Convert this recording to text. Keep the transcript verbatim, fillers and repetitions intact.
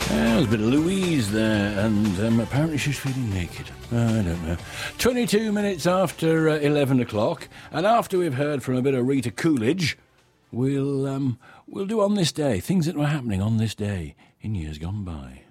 There's a bit of Louise there, and um, apparently she's feeling naked. I don't know. twenty-two minutes after uh, eleven o'clock, and after we've heard from a bit of Rita Coolidge, we'll um, we'll do On This Day, things that were happening on this day in years gone by.